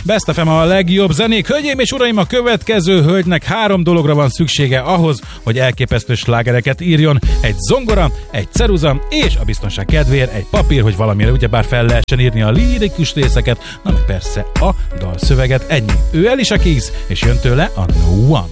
Best FM a legjobb zenék. Hölgyeim és uraim, a következő hölgynek 3 dologra van szüksége ahhoz, hogy elképesztő slágereket írjon. Egy zongora, egy ceruza, és a biztonság kedvéért egy papír, hogy valamire ugyebár fel lehessen írni a lírikus részeket, na meg persze a dalszöveget. Ennyi. Ő Alicia Keys, és jön tőle a No One.